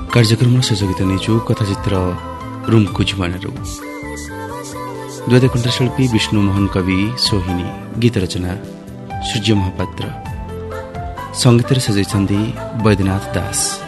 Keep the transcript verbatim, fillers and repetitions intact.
କାର୍ଯ୍ୟକ୍ରମର ଶେଷ ଗୀତ ନେଇଛୁ କଥାଚିତ୍ର ରୁମ୍କୁ ଜୀବନରୁ। ଦ୍ୱୈତ କଣ୍ଠଶିଳ୍ପୀ ବିଷ୍ଣୁ ମୋହନ କବି ସୋହିନୀ, ଗୀତ ରଚନା ସୂର୍ଯ୍ୟ ମହାପାତ୍ର, ସଙ୍ଗୀତରେ ସଜାଇଛନ୍ତି ବୈଦ୍ୟନାଥ ଦାସ।